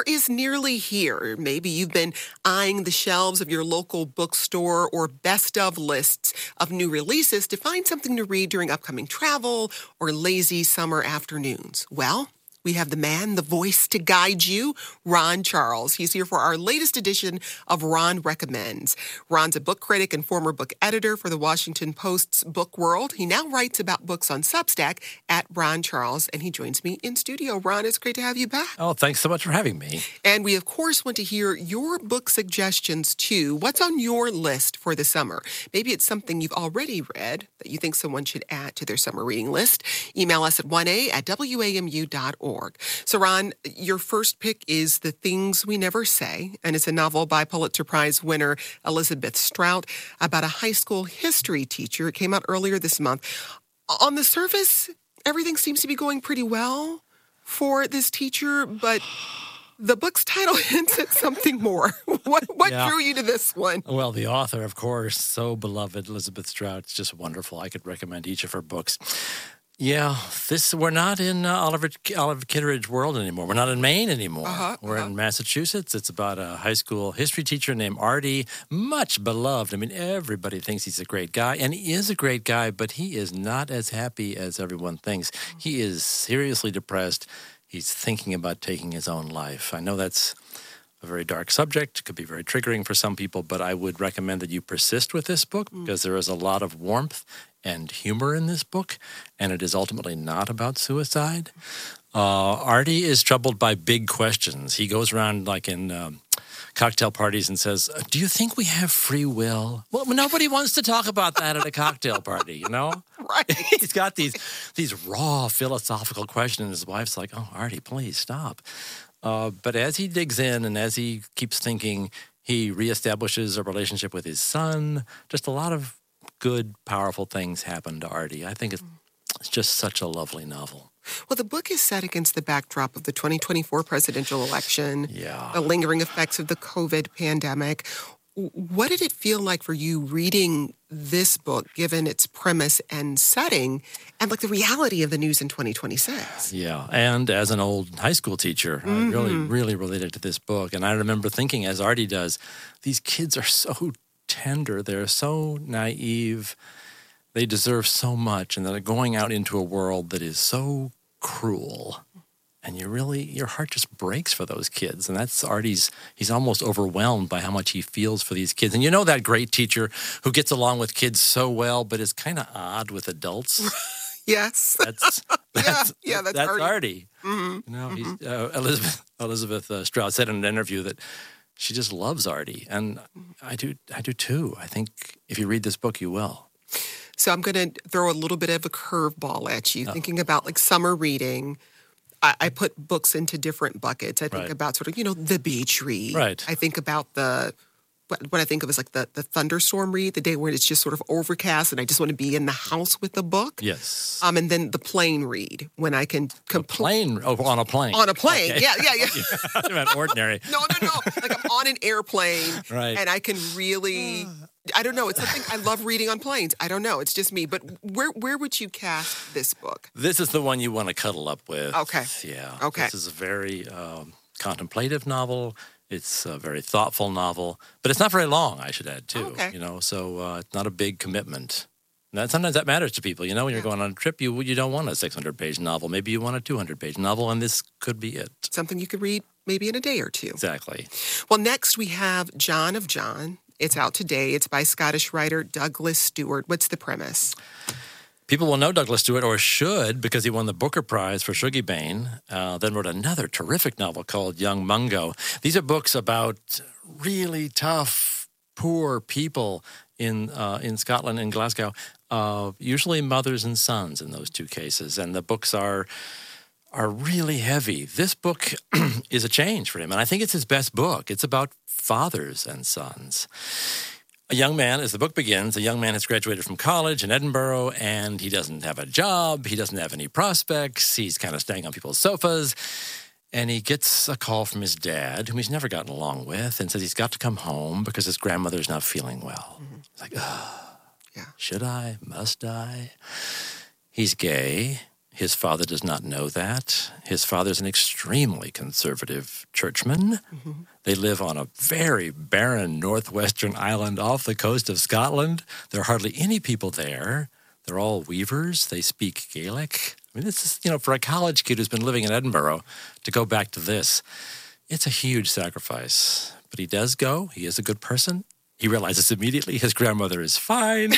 is nearly here. Maybe you've been eyeing the shelves of your local bookstore or best of lists of new releases to find something to read during upcoming travel or lazy summer afternoons. Well, we have the man, the voice to guide you, Ron Charles. He's here for our latest edition of Ron Recommends. Ron's a book critic and former book editor for the Washington Post's Book World. He now writes about books on Substack at Ron Charles, and he joins me in studio. Ron, it's great to have you back. Oh, thanks so much for having me. And we, of course, want to hear your book suggestions, too. What's on your list for the summer? Maybe it's something you've already read that you think someone should add to their summer reading list. Email us at 1a@wamu.org. So, Ron, your first pick is The Things We Never Say, and it's a novel by Pulitzer Prize winner Elizabeth Strout about a high school history teacher. It came out earlier this month. On the surface, everything seems to be going pretty well for this teacher, but the book's title hints at something more. What drew you to this one? Well, the author, of course, so beloved, Elizabeth Strout, it's just wonderful. I could recommend each of her books. Yeah, we're not in Oliver Kitteridge world anymore. We're not in Maine anymore. We're in Massachusetts. It's about a high school history teacher named Artie, much beloved. I mean, everybody thinks he's a great guy, and he is a great guy, but he is not as happy as everyone thinks. He is seriously depressed. He's thinking about taking his own life. I know that's a very dark subject. It could be very triggering for some people, but I would recommend that you persist with this book because there is a lot of warmth and humor in this book, and it is ultimately not about suicide. Artie is troubled by big questions. He goes around like in cocktail parties and says, do you think we have free will? Well, nobody wants to talk about that at a cocktail party, you know? Right. He's got these raw philosophical questions, and his wife's like, oh, Artie, please stop. But as he digs in and as he keeps thinking, he reestablishes a relationship with his son. Just a lot of good, powerful things happen to Artie. I think it's just such a lovely novel. Well, the book is set against the backdrop of the 2024 presidential election, the lingering effects of the COVID pandemic. What did it feel like for you reading this book, given its premise and setting, and like the reality of the news in 2026? Yeah, and as an old high school teacher, I really related to this book. And I remember thinking, as Artie does, these kids are so tender. They're so naive. They deserve so much, and they're going out into a world that is so cruel. And your heart just breaks for those kids. And that's Artie's, he's almost overwhelmed by how much he feels for these kids. And you know that great teacher who gets along with kids so well, but is kind of odd with adults? Yes. That's Artie. Artie. You know, he's, Elizabeth Strout said in an interview that she just loves Artie. And I do too. I think if you read this book, you will. So I'm going to throw a little bit of a curveball at you, thinking about like summer reading. I put books into different buckets. I think about sort of, the beach read. Right. I think about what I think of as like the thunderstorm read, the day where it's just sort of overcast and I just want to be in the house with the book. Yes. And then the plane read when I can... On a plane? On a plane, okay. yeah. I meant ordinary. No. Like I'm on an airplane and I can really... I don't know. It's something I love reading on planes. I don't know. It's just me. But where would you cast this book? This is the one you want to cuddle up with. Okay. Yeah. Okay. This is a very contemplative novel. It's a very thoughtful novel. But it's not very long, I should add, too. Okay. So it's not a big commitment. And sometimes that matters to people. When you're going on a trip, you don't want a 600-page novel. Maybe you want a 200-page novel, and this could be it. Something you could read maybe in a day or two. Exactly. Well, next we have John of John. It's out today. It's by Scottish writer Douglas Stewart. What's the premise? People will know Douglas Stewart, or should, because he won the Booker Prize for Shuggybane, then wrote another terrific novel called Young Mungo. These are books about really tough, poor people in Scotland, in Glasgow, usually mothers and sons in those two cases. And the books are really heavy. This book is a change for him, and I think it's his best book. It's about fathers and sons. A young man, as the book begins, a young man has graduated from college in Edinburgh, and he doesn't have a job. He doesn't have any prospects. He's kind of staying on people's sofas. And he gets a call from his dad, whom he's never gotten along with, and says he's got to come home because his grandmother's not feeling well. He's like, should I? Must I? He's gay. His father does not know that. His father's an extremely conservative churchman. Mm-hmm. They live on a very barren northwestern island off the coast of Scotland. There are hardly any people there. They're all weavers. They speak Gaelic. I mean, this is, for a college kid who's been living in Edinburgh to go back to this, it's a huge sacrifice. But he does go. He is a good person. He realizes immediately his grandmother is fine.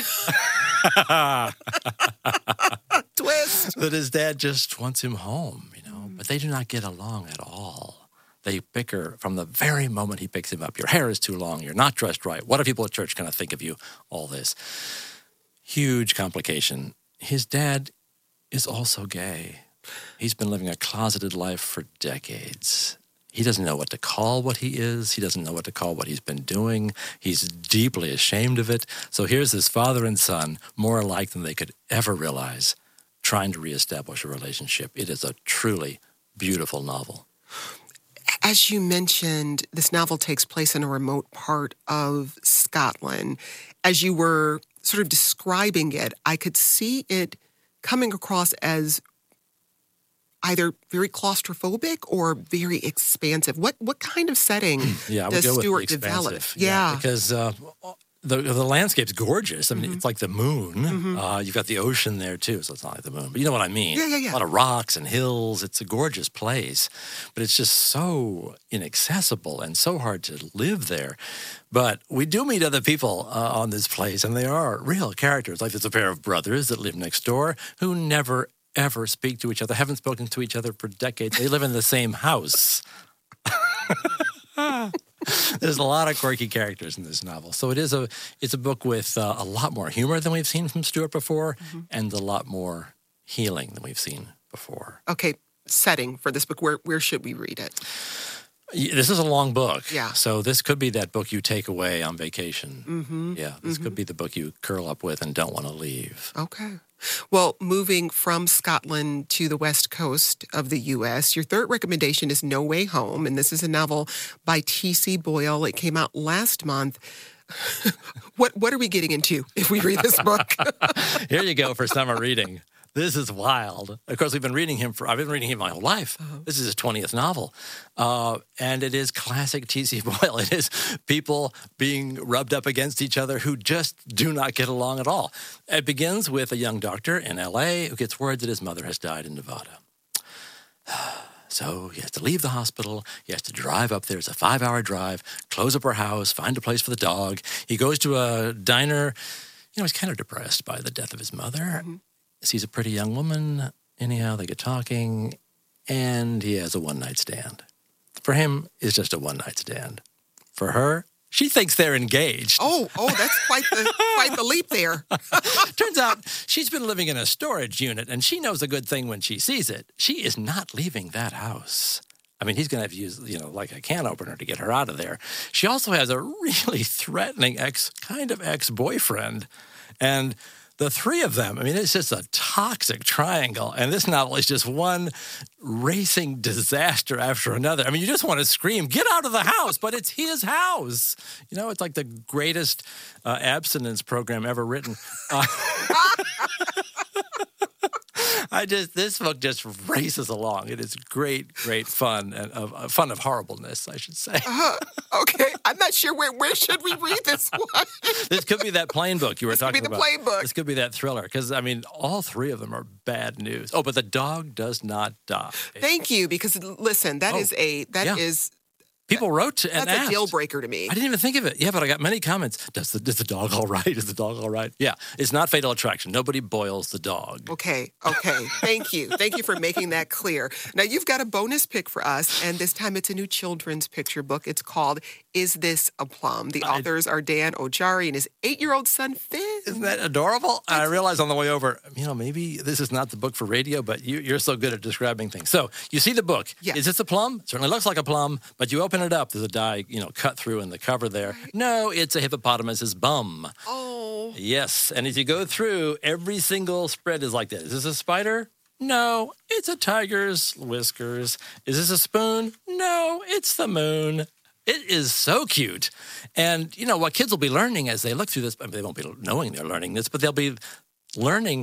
Twist. That his dad just wants him home, But they do not get along at all. They bicker from the very moment he picks him up. Your hair is too long. You're not dressed right. What are people at church going to think of you? All this. Huge complication. His dad is also gay. He's been living a closeted life for decades. He doesn't know what to call what he is. He doesn't know what to call what he's been doing. He's deeply ashamed of it. So here's his father and son, more alike than they could ever realize, trying to reestablish a relationship. It is a truly beautiful novel. As you mentioned, this novel takes place in a remote part of Scotland. As you were sort of describing it, I could see it coming across as either very claustrophobic or very expansive. What kind of setting does Stewart develop? Yeah, because the landscape's gorgeous. I mean, it's like the moon. Mm-hmm. You've got the ocean there, too, so it's not like the moon. But you know what I mean. Yeah. A lot of rocks and hills. It's a gorgeous place. But it's just so inaccessible and so hard to live there. But we do meet other people on this place, and they are real characters. Like there's a pair of brothers that live next door who never, ever speak to each other, haven't spoken to each other for decades. They live in the same house. There's a lot of quirky characters in this novel. So it's a book with a lot more humor than we've seen from Stewart before, and a lot more healing than we've seen before. Okay, setting for this book, where should we read it? This is a long book. Yeah. So this could be that book you take away on vacation. Mm-hmm. Yeah, this could be the book you curl up with and don't want to leave. Okay. Well, moving from Scotland to the west coast of the U.S., your third recommendation is No Way Home, and this is a novel by T.C. Boyle. It came out last month. What are we getting into if we read this book? Here you go for summer reading. This is wild. Of course, I've been reading him my whole life. This is his 20th novel. And it is classic T.C. Boyle. It is people being rubbed up against each other who just do not get along at all. It begins with a young doctor in L.A. who gets word that his mother has died in Nevada. So he has to leave the hospital. He has to drive up there. It's a 5-hour drive, close up her house, find a place for the dog. He goes to a diner. He's kind of depressed by the death of his mother. Sees a pretty young woman. Anyhow, they get talking, and he has a one-night stand. For him, it's just a one-night stand. For her, she thinks they're engaged. Oh, that's quite the leap there. Turns out she's been living in a storage unit, and she knows a good thing when she sees it. She is not leaving that house. I mean, he's going to have to use, like a can opener to get her out of there. She also has a really threatening ex-boyfriend, and the three of them, I mean, it's just a toxic triangle. And this novel is just one racing disaster after another. I mean, you just want to scream, get out of the house, but it's his house. It's like the greatest abstinence program ever written. This book just races along. It is great fun, and fun of horribleness, I should say. Okay, I'm not sure where should we read this one. This could be that plain book you were talking about. This could be the plain book. This could be that thriller, because, I mean, all three of them are bad news. Oh, but the dog does not die. Thank you, because, listen, that is... People wrote and That's asked. a deal breaker to me. I didn't even think of it. Yeah, but I got many comments. Is the dog all right? Is the dog all right? Yeah, it's not Fatal Attraction. Nobody boils the dog. Okay. Thank you. Thank you for making that clear. Now, you've got a bonus pick for us, and this time it's a new children's picture book. It's called Is This a Plum? The authors are Dan Ojari and his 8-year-old son, Finn. Isn't that adorable? I realized on the way over, maybe this is not the book for radio, but you're so good at describing things. So you see the book. Yes. Is this a plum? Certainly looks like a plum, but you open it up. There's a die, cut through in the cover there. Right. No, it's a hippopotamus's bum. Oh. Yes, and as you go through, every single spread is like this. Is this a spider? No, it's a tiger's whiskers. Is this a spoon? No, it's the moon. It is so cute. And, what kids will be learning as they look through this, I mean, they won't be knowing they're learning this, but they'll be learning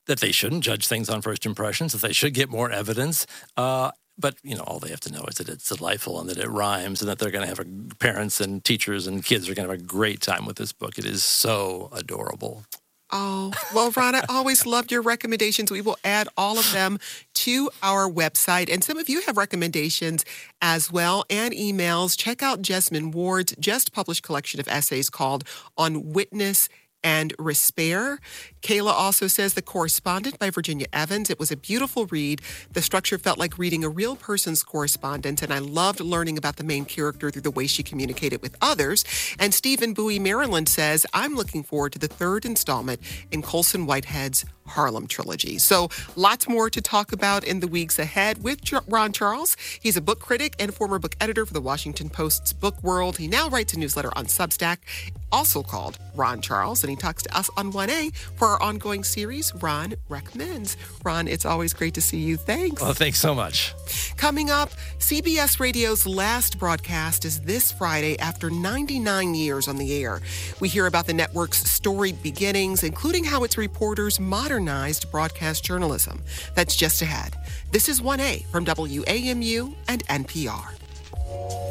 that they shouldn't judge things on first impressions, that they should get more evidence. But, all they have to know is that it's delightful and that it rhymes and that they're going to have parents and teachers and kids are going to have a great time with this book. It is so adorable. Oh, well, Ron, I always loved your recommendations. We will add all of them to our website. And some of you have recommendations as well and emails. Check out Jesmyn Ward's just published collection of essays called On Witness and Respair. Kayla also says The Correspondent by Virginia Evans. It was a beautiful read. The structure felt like reading a real person's correspondence, and I loved learning about the main character through the way she communicated with others. And Stephen Bowie, Maryland says, I'm looking forward to the third installment in Colson Whitehead's Harlem trilogy. So lots more to talk about in the weeks ahead with Ron Charles. He's a book critic and former book editor for the Washington Post's Book World. He now writes a newsletter on Substack, also called Ron Charles, and he talks to us on 1A for our ongoing series, Ron Recommends. Ron, it's always great to see you. Thanks. Well, thanks so much. Coming up, CBS Radio's last broadcast is this Friday after 99 years on the air. We hear about the network's storied beginnings, including how its reporters modernized broadcast journalism. That's just ahead. This is 1A from WAMU and NPR.